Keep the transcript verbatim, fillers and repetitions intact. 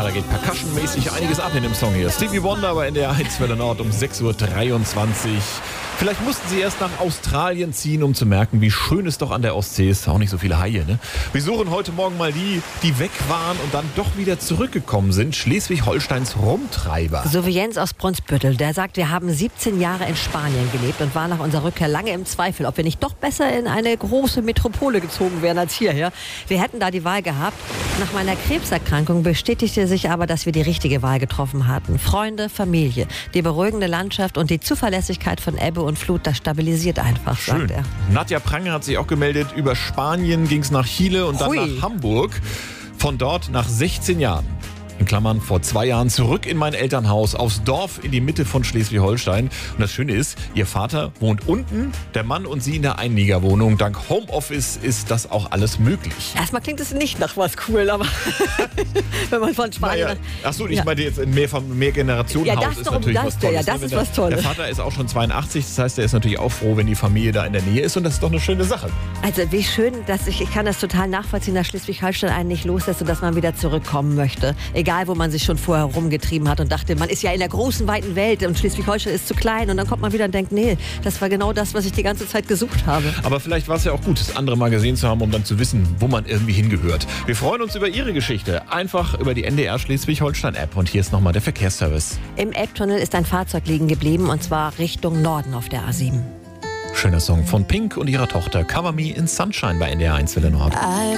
da geht percussionmäßig einiges ab in dem Song hier. Stevie Wonder bei N D R eins Welle Nord um sechs Uhr dreiundzwanzig. Vielleicht mussten sie erst nach Australien ziehen, um zu merken, wie schön es doch an der Ostsee ist. Auch nicht so viele Haie, ne? Wir suchen heute Morgen mal die, die weg waren und dann doch wieder zurückgekommen sind. Schleswig-Holsteins Rumtreiber. So wie Jens aus Brunsbüttel. Der sagt, wir haben siebzehn Jahre in Spanien gelebt und waren nach unserer Rückkehr lange im Zweifel, ob wir nicht doch besser in eine große Metropole gezogen wären als hierher. Wir hätten da die Wahl gehabt. Nach meiner Krebserkrankung bestätigte sich aber, dass wir die richtige Wahl getroffen hatten. Freunde, Familie, die beruhigende Landschaft und die Zuverlässigkeit von Ebbe und Flut, das stabilisiert einfach, Schön. sagt er. Nadja Prange hat sich auch gemeldet. Über Spanien ging es nach Chile und dann Hui. nach Hamburg. Von dort nach sechzehn Jahren. In Klammern vor zwei Jahren zurück in mein Elternhaus, aufs Dorf in die Mitte von Schleswig-Holstein. Und das Schöne ist, ihr Vater wohnt unten, der Mann und sie in der Einliegerwohnung. Dank Homeoffice ist das auch alles möglich. Erstmal klingt es nicht nach was cool, aber wenn man von Spanien... Naja, achso, ich Ja. meinte jetzt ein Mehrfam- Mehrgenerationenhaus Ja, das ist doch, natürlich das was doch, ja, Tolles. das ne? ist Wenn was Tolles. Der Vater ist auch schon zweiundachtzig, das heißt, er ist natürlich auch froh, wenn die Familie da in der Nähe ist. Und das ist doch eine schöne Sache. Also wie schön, dass ich, ich kann das total nachvollziehen, dass Schleswig-Holstein einen nicht loslässt und dass man wieder zurückkommen möchte. Egal, wo man sich schon vorher rumgetrieben hat und dachte, man ist ja in der großen, weiten Welt und Schleswig-Holstein ist zu klein. Und dann kommt man wieder und denkt, nee, das war genau das, was ich die ganze Zeit gesucht habe. Aber vielleicht war es ja auch gut, das andere mal gesehen zu haben, um dann zu wissen, wo man irgendwie hingehört. Wir freuen uns über Ihre Geschichte. Einfach über die N D R Schleswig-Holstein-App. Und hier ist nochmal der Verkehrsservice. Im Elbtunnel ist ein Fahrzeug liegen geblieben und zwar Richtung Norden auf der A sieben. Schöner Song von Pink und ihrer Tochter Cover Me in Sunshine bei N D R eins Welle Nord.